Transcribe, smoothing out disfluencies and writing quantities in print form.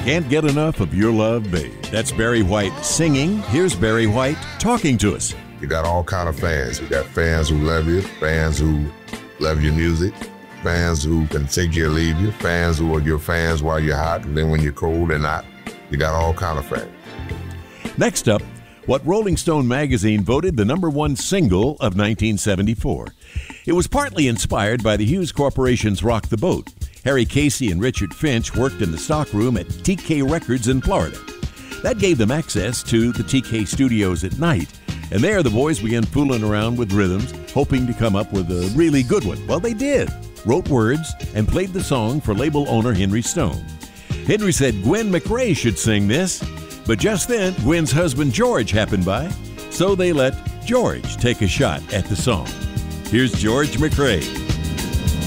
Can't get enough of your love, babe. That's Barry White singing. Here's Barry White talking to us. You got all kind of fans. You got fans who love you, fans who love your music, fans who can take you or leave you, fans who are your fans while you're hot, and then when you're cold, they're not. You got all kind of fans. Next up, what Rolling Stone magazine voted the #1 single of 1974. It was partly inspired by the Hughes Corporation's Rock the Boat. Harry Casey and Richard Finch worked in the stockroom at TK Records in Florida. That gave them access to the TK studios at night, and there the boys began fooling around with rhythms, hoping to come up with a really good one. Well, they did, wrote words, and played the song for label owner Henry Stone. Henry said Gwen McRae should sing this, but just then Gwen's husband George happened by, so they let George take a shot at the song. Here's George McRae.